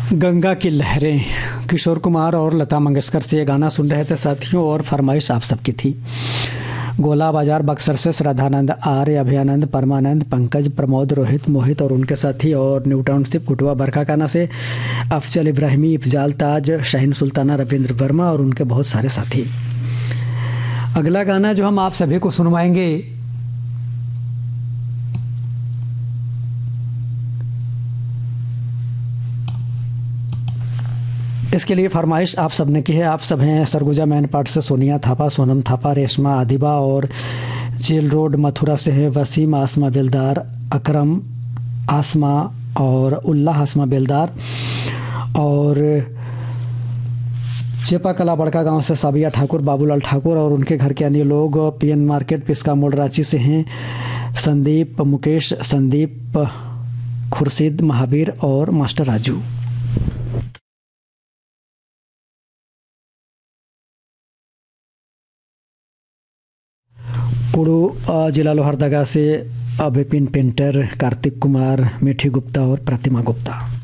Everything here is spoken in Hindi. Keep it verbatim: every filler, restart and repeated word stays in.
गंगा की लहरें, किशोर कुमार और लता मंगेशकर से ये गाना सुन रहे थे साथियों, और फरमाइश आप सबकी थी। गोला बाजार बक्सर से श्रद्धानंद, आर्य, अभयानंद, परमानंद, पंकज, प्रमोद, रोहित, मोहित और उनके साथी, और न्यू टाउनशिप कुटवा बरकाकाना से अफजल इब्राहिमी, इफजाल ताज, शाहीन सुल्ताना, रविंद्र वर्मा और उनके बहुत सारे साथी। अगला गाना जो हम आप सभी को सुनवाएंगे, इसके लिए फरमाइश आप सब ने की है। आप सब हैं सरगुजा मैनपाट से सोनिया थापा, सोनम थापा, रेशमा, आदिबा, और जेल रोड मथुरा से है वसीम, आसमा बेलदार, अकरम, आसमा और उल्लाह आसमा बेलदार, और चेपा कला बड़का गांव से साबिया ठाकुर, बाबूलाल ठाकुर और उनके घर के अन्य लोग। पीएन मार्केट पिस्का मोड़ रांची से हैं संदीप, मुकेश, संदीप, खुर्शीद, महावीर और मास्टर राजू। कुड़ू जिला लोहरदगा से विपिन पेंटर, कार्तिक कुमार, मीठी गुप्ता और प्रतिमा गुप्ता।